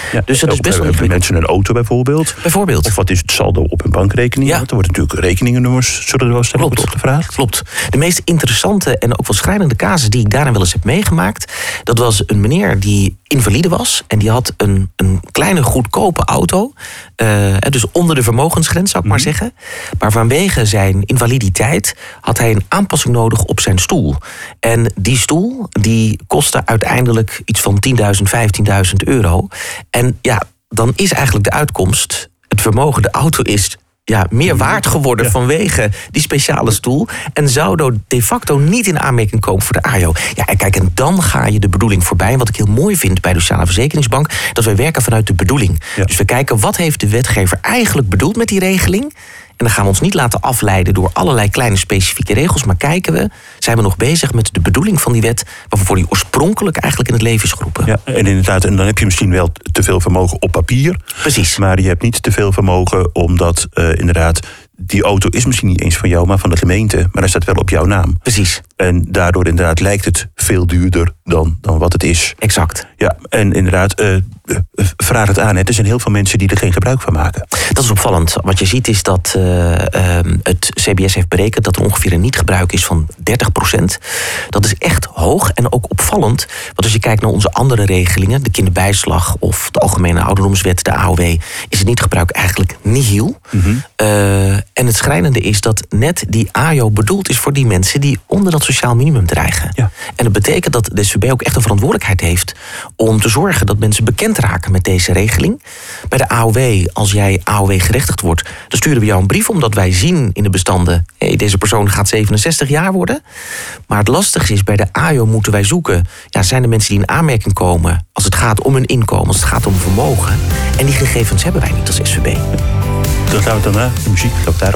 Ja. Dus dat is best wel hebben mensen een auto bijvoorbeeld? Bijvoorbeeld. Of wat is het saldo op hun bankrekening? Ja. Want er wordt natuurlijk rekeningennummers, zullen er wel stellen op de vraag? Klopt. De meest interessante en ook wel schrijnende casus die ik daarin wel eens heb meegemaakt, dat was een meneer die invalide was en die had een kleine goedkope auto, dus onder de vermogensgrens zou ik maar zeggen. Maar vanwege zijn invaliditeit had hij een aanpassing nodig op zijn stoel. En die stoel die kostte uiteindelijk iets van 10.000, 15.000 euro. En ja, dan is eigenlijk de uitkomst, het vermogen, de auto is meer waard geworden vanwege die speciale stoel. En zou de facto niet in aanmerking komen voor de AJO. Ja, en kijk, en dan ga je de bedoeling voorbij. En wat ik heel mooi vind bij de Sociale Verzekeringsbank, dat wij werken vanuit de bedoeling. Ja. Dus we kijken, wat heeft de wetgever eigenlijk bedoeld met die regeling? En dan gaan we ons niet laten afleiden door allerlei kleine specifieke regels. Maar zijn we nog bezig met de bedoeling van die wet, waarvoor die oorspronkelijk eigenlijk in het leven is geroepen. Ja, en inderdaad, en dan heb je misschien wel te veel vermogen op papier. Precies. Maar je hebt niet te veel vermogen omdat inderdaad, die auto is misschien niet eens van jou, maar van de gemeente. Maar hij staat wel op jouw naam. Precies. En daardoor inderdaad lijkt het veel duurder dan wat het is. Exact. Ja, en inderdaad, vraag het aan. Er zijn heel veel mensen die er geen gebruik van maken. Dat is opvallend. Wat je ziet is dat het CBS heeft berekend dat er ongeveer een niet-gebruik is van 30%. Dat is echt hoog en ook opvallend. Want als je kijkt naar onze andere regelingen, de kinderbijslag of de Algemene Ouderdomswet, de AOW, is het niet-gebruik eigenlijk nihil. En het schrijnende is dat net die AJO bedoeld is voor die mensen die onder dat sociaal minimum dreigen. Ja. En dat betekent dat de SVB ook echt een verantwoordelijkheid heeft om te zorgen dat mensen bekend raken met deze regeling. Bij de AOW, als jij AOW gerechtigd wordt, dan sturen we jou een brief omdat wij zien in de bestanden, deze persoon gaat 67 jaar worden. Maar het lastigste is, bij de AJO moeten wij zoeken, zijn er mensen die in aanmerking komen als het gaat om hun inkomen, als het gaat om vermogen. En die gegevens hebben wij niet als SVB. Dan gaan we daarna de muziek, gaan we daarover